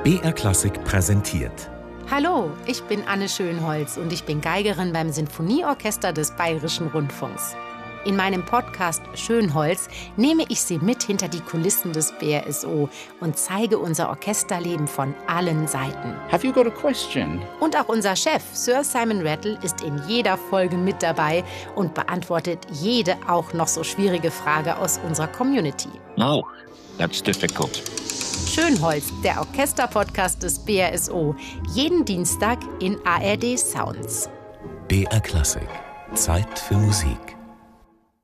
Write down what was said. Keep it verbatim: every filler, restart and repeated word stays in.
B R Klassik präsentiert. Hallo, ich bin Anne Schönholz und ich bin Geigerin beim Sinfonieorchester des Bayerischen Rundfunks. In meinem Podcast Schönholz nehme ich Sie mit hinter die Kulissen des B R S O und zeige unser Orchesterleben von allen Seiten. Have you got a question? Und auch unser Chef, Sir Simon Rattle, ist in jeder Folge mit dabei und beantwortet jede auch noch so schwierige Frage aus unserer Community. No, that's difficult. Schönholz, der Orchester-Podcast des B R S O. Jeden Dienstag in A R D Sounds. B R Klassik. Zeit für Musik.